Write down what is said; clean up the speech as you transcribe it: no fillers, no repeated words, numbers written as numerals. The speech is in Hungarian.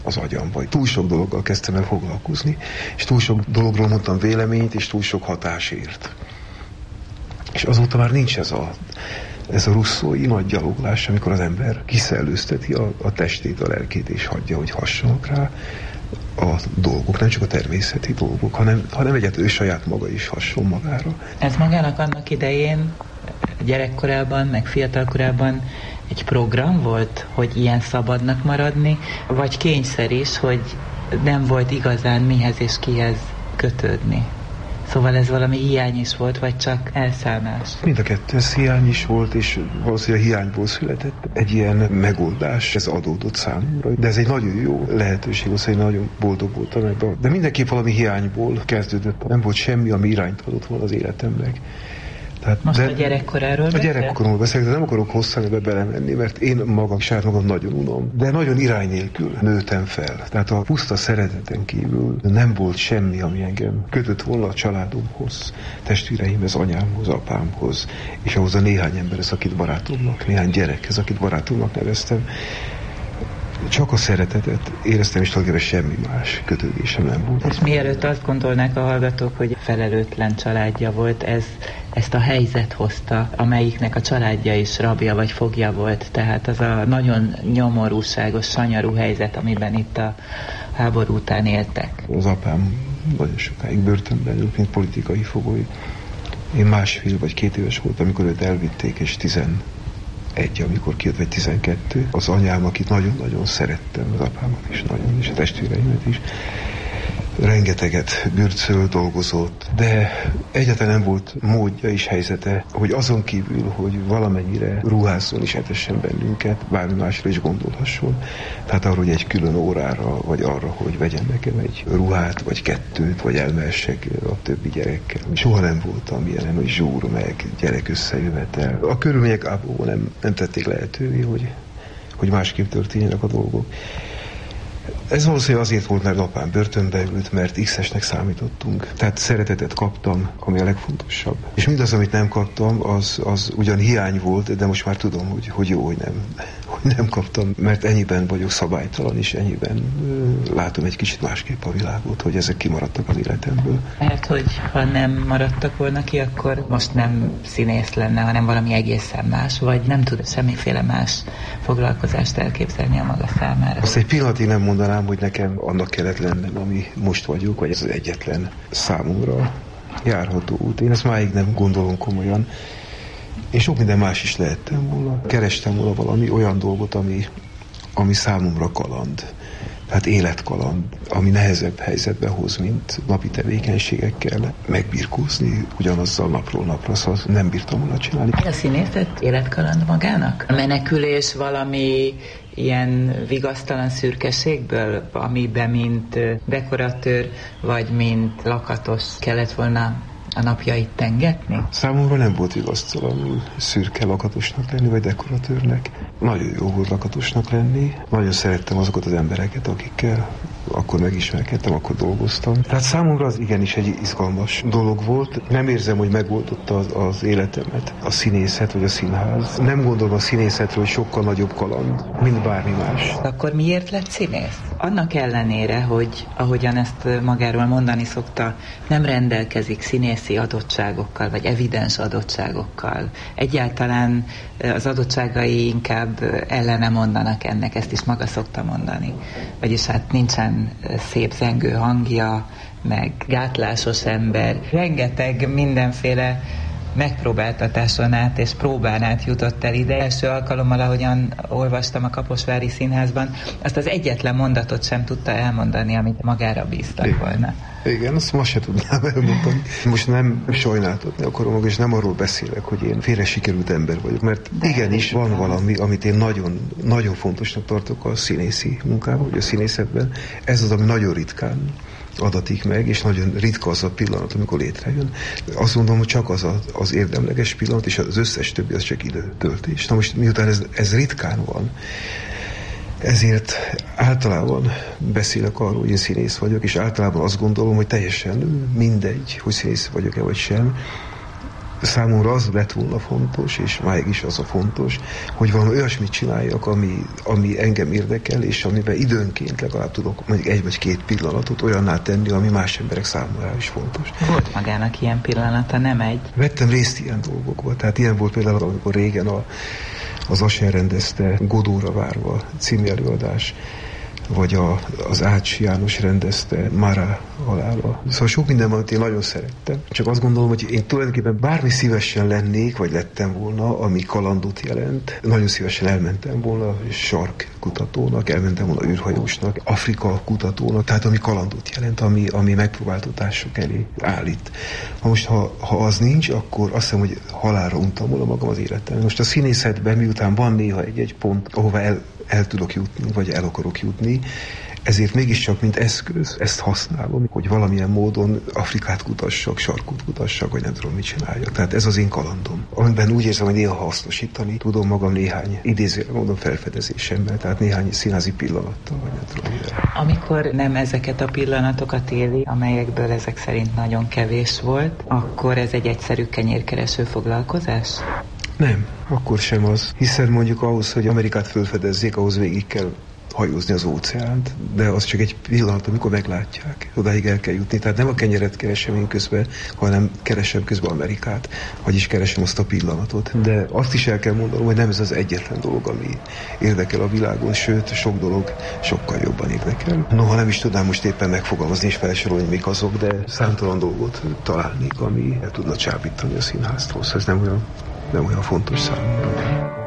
az agyamba. Túl sok dologgal kezdtem el foglalkozni, és túl sok dologról mondtam véleményt, és túl sok hatásért. És azóta már nincs ez a russzói nagy gyaloglás, amikor az ember kiszellőzteti a testét, a lelkét, és hagyja, hogy hassanak rá a dolgok, nem csak a természeti dolgok, hanem egyáltalán ő saját maga is hasson magára. Ez magának annak idején, gyerekkorában, meg fiatalkorában egy program volt, hogy ilyen szabadnak maradni, vagy kényszer is, hogy nem volt igazán mihez és kihez kötődni? Szóval ez valami hiány is volt, vagy csak elszállás? Mind a kettő, ez hiány is volt, és valószínűleg a hiányból született egy ilyen megoldás, ez adódott számomra. De ez egy nagyon jó lehetőség, szóval nagyon boldog voltam ebben. De mindenképp valami hiányból kezdődött. Nem volt semmi, ami irányt adott volna az életemnek. Tehát, most a gyerekkoráról beszél? A gyerekkoromról beszélek, de nem akarok hosszan ebbe belemenni, mert én saját magam nagyon unom. De nagyon irány nélkül nőttem fel. Tehát a puszta szereteten kívül nem volt semmi, ami engem kötött volna a családomhoz, testvéreimhez, anyámhoz, apámhoz, és ahhoz a néhány emberhez, akit barátomnak, néhány gyerekhez, akit barátomnak neveztem. Csak a szeretetet éreztem, és tulajdonképpen semmi más kötődésem nem volt. És mielőtt azt gondolnák a hallgatók, hogy felelőtlen családja volt, ezt a helyzet hozta, amelyiknek a családja is rabja vagy fogja volt. Tehát az a nagyon nyomorúságos, sanyarú helyzet, amiben itt a háború után éltek. Az apám nagyon sokáig börtönben ült, mint politikai fogoly. Én 1,5 vagy 2 éves voltam, amikor őt elvitték, és 11, amikor kijött, vagy 12. Az anyám, akit nagyon-nagyon szerettem, az apámat is nagyon, és a testvéreimet is, rengeteget bürcöl, dolgozott, de egyáltalán nem volt módja és helyzete, hogy azon kívül, hogy valamennyire ruházzon és etessen bennünket, bármi másra is gondolhasson. Tehát arra, hogy egy külön órára, vagy arra, hogy vegyen nekem egy ruhát, vagy 2, vagy elmehessek a többi gyerekkel. Soha nem voltam ilyen, hogy zsúr meg, gyerek összejövetel. A körülmények ából nem tették lehetővé, hogy másképp történjenek a dolgok. Ez valószínűleg azért volt, mert apám börtönbe ült, mert X-esnek számítottunk. Tehát szeretetet kaptam, ami a legfontosabb. És mindaz, amit nem kaptam, az ugyan hiány volt, de most már tudom, hogy jó, hogy nem kaptam, mert ennyiben vagyok szabálytalan, és ennyiben látom egy kicsit másképp a világot, hogy ezek kimaradtak az életemből. Mert hogy ha nem maradtak volna ki, akkor most nem színész lenne, hanem valami egészen más, vagy nem tud semmiféle más foglalkozást elképzelni a maga számára. Azt egy pillanatig nem mondanám, hogy nekem annak kellett lennem, ami most vagyok, vagy ez az egyetlen számomra járható út. Én ezt máig nem gondolom komolyan. Én sok minden más is lehettem volna. Kerestem volna valami olyan dolgot, ami számomra kaland. Tehát életkaland, ami nehezebb helyzetbe hoz, mint napi tevékenységekkel megbirkózni ugyanazzal napról napra, szóval nem bírtam volna csinálni. A színészet életkaland magának? A menekülés valami ilyen vigasztalan szürkeségből, amiben mint dekoratőr, vagy mint lakatos kellett volna a napjait tengetni? Számomra nem volt vigasztalanul szürke lakatosnak lenni, vagy dekoratőrnek. Nagyon jó volt lakatosnak lenni. Nagyon szerettem azokat az embereket, akikkel akkor megismerkedtem, akkor dolgoztam. Tehát számomra az igenis egy izgalmas dolog volt. Nem érzem, hogy megoldotta az életemet a színészet vagy a színház. Nem gondolom a színészetről, hogy sokkal nagyobb kaland, mint bármi más. Akkor miért lett színész? Annak ellenére, hogy ahogyan ezt magáról mondani szokta, nem rendelkezik színészi adottságokkal, vagy evidens adottságokkal. Egyáltalán az adottságai inkább ellene mondanak ennek, ezt is maga szokta mondani. Vagyis hát nincsen szép zengő hangja, meg gátlásos ember. Rengeteg mindenféle megpróbáltatáson át és próbán át jutott el ide. Első alkalommal, ahogyan olvastam a Kaposvári Színházban, azt az egyetlen mondatot sem tudta elmondani, amit magára bíztak volna. Igen, azt most se tudnám elmondani. Most nem sajnáltatni akarom magam, és nem arról beszélek, hogy én félre sikerült ember vagyok, mert igenis van valami, amit én nagyon, nagyon fontosnak tartok a színészi munkában, vagy a színészetben. Ez az, ami nagyon ritkán adatik meg, és nagyon ritka az a pillanat, amikor létrejön. Azt mondom, hogy csak az érdemleges pillanat, és az összes többi az csak időtöltés. Na most miután ez ritkán van, ezért általában beszélek arról, hogy én színész vagyok, és általában azt gondolom, hogy teljesen mindegy, hogy színész vagyok-e vagy sem. számomra az lett volna fontos, és máig is az a fontos, hogy valami olyasmit csináljak, ami engem érdekel, és amiben időnként legalább tudok mondjuk 1 vagy 2 pillanatot olyanná tenni, ami más emberek számára is fontos. Volt magának ilyen pillanata, nem egy? Vettem részt ilyen dolgokba. Tehát ilyen volt például, amikor régen az Asher rendezte Godóra várva című előadás, vagy az Ács János rendezte Mara halála. Szóval sok minden van, amit én nagyon szerettem. Csak azt gondolom, hogy én tulajdonképpen bármi szívesen lennék, vagy lettem volna, ami kalandot jelent. Nagyon szívesen elmentem volna sarkkutatónak, elmentem volna űrhajósnak, Afrika kutatónak, tehát ami kalandot jelent, ami megpróbáltatások elé állít. Most, ha az nincs, akkor azt hiszem, hogy halálra untam volna magam az életem. Most a színészetben, miután van néha egy pont, ahova el tudok jutni, vagy el akarok jutni, ezért mégiscsak, mint eszköz, ezt használom, hogy valamilyen módon Afrikát kutassak, sarkot kutassak, vagy nem tudom, mit csináljak. Tehát ez az én kalandom. Amiben úgy érzem, hogy néha hasznosítani tudom magam néhány idézőjelben mondom felfedezésemmel, tehát néhány színházi pillanattal, vagy nem tudom. Amikor nem ezeket a pillanatokat éli, amelyekből ezek szerint nagyon kevés volt, akkor ez egy egyszerű kenyérkereső foglalkozás? Nem, akkor sem az. Hiszen mondjuk ahhoz, hogy Amerikát felfedezzék, ahhoz végig kell hajózni az óceánt, de az csak egy pillanat, amikor meglátják. Odáig el kell jutni. Tehát nem a kenyeret keresem én közben, hanem keresem közben Amerikát, vagyis keresem azt a pillanatot. De azt is el kell mondanom, hogy nem ez az egyetlen dolog, ami érdekel a világon, sőt, sok dolog sokkal jobban érdekel. Noha nem is tudnám most éppen megfogalmazni és felsorolni, mik azok, de számtalan dolgot találnék, ami el tudna csábítani a színháztól. Ez nem olyan fontos számomra.